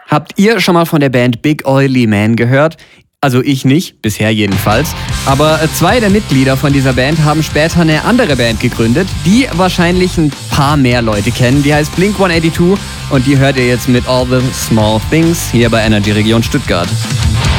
Habt ihr schon mal von der Band Big Oily Man gehört? Also ich nicht, bisher jedenfalls. Aber zwei der Mitglieder von dieser Band haben später eine andere Band gegründet, die wahrscheinlich ein paar mehr Leute kennen. Die heißt Blink-182 und die hört ihr jetzt mit All the Small Things hier bei Energy Region Stuttgart.